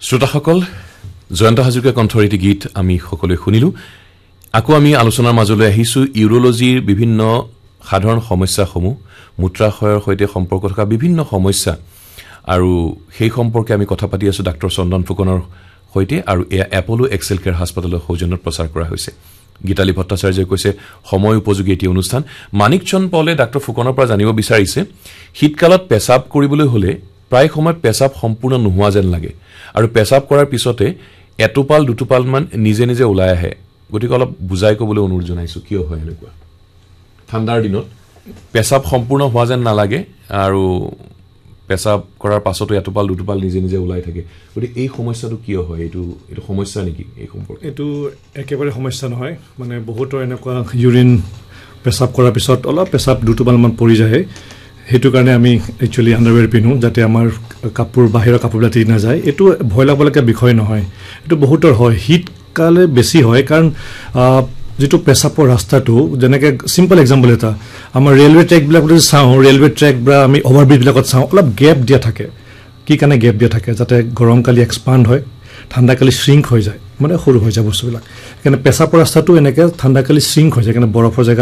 শ্ৰোতাসকল জয়ন্ত হাজৰিকা কণ্ঠৰ এটি গীত আমি সকলোৱে শুনিলো আকৌ আমি আলোচনাৰ মাজলৈ আহিছো ইউৰোলজিৰ বিভিন্ন সাধাৰণ সমস্যাসমূহ মূত্ৰাশয়ৰ সৈতে সম্পৰ্ক থকা বিভিন্ন সমস্যা আৰু সেই সম্পৰ্কে আমি কথা পাতি আছো ডাক্তৰ চন্দন ফুকনৰ সৈতে আৰু এপোলো এক্সেল কেয়াৰ হাস্পতালৰ সৌজন্যত প্ৰচাৰ কৰা হৈছে গীতালি ভট্টাচাৰ্যই কৈছে সময় উপযোগী এটি অনুষ্ঠান মানিকচন্দ পলে ডাক্তৰ ফুকনৰ পৰা জানিব বিচাৰিছে শীতকালত পেচাব কৰিবলৈ হলে প্ৰায় সময় পেচাব সম্পূৰ্ণ নোহোৱা যেন লাগে আৰু পেচাব কৰাৰ পিছতে এটোপাল দুটোপাল মান নিজে নিজে ওলাই আহে গতিকে অলপ বুজাই ক'বলৈ অনুৰোধ জনাইছো কিয় হয় এনেকুৱা ঠাণ্ডাৰ দিনত পেচাব সম্পূৰ্ণ হোৱা যেন নালাগে আৰু পেচাব কৰাৰ পাছতো এটোপাল দুটোপাল নিজে নিজে ওলাই থাকে গতিকে এই সমস্যাটো কিয় হয় এইটো সমস্যা নেকি এই সম্পৰ্কে এইটো একেবাৰে সমস্যা নহয় মানে বহুতৰ এনেকুৱা ইউৰিন পেচাব কৰাৰ পিছত অলপ পেচাব দুটোপাল মান পৰি যায় হেতু কাৰণে আমি একচুয়ালি আন্ডাৰৱেৰ পিনো যাতে আমাৰ কাপোৰ বাহিৰৰ কাপোৰবিলাক তিতি নাযায় এইটো ভয় লাগবলগীয়া বিষয় নহয় এইটো বহুতৰ হয় শীতকালে বেছি হয় কাৰণ যেটো পেচাবৰ ৰাস্তাটো যেনেকৈ সিম্পল এক্সাম্পল এটা আমাৰ ৰেলৱে ট্ৰেকবিলাকত যদি চাওঁ ৰেলৱে ট্ৰেক বা আমি অভাৰব্ৰিজবিলাকত চাওঁ অলপ গেপ দিয়া থাকে কি কাৰণে গেপ দিয়া থাকে যাতে গৰমকালি এক্সপাণ্ড হয় ঠাণ্ডাকালি শ্ৰিংক হৈ যায় মানে সৰু হৈ যায় বস্তুবিলাক সেইকাৰণে পেচাবৰ ৰাস্তাটো এনেকৈ ঠাণ্ডাকালি শ্ৰিংক হৈ যায় কাৰণে বৰফৰ জেগা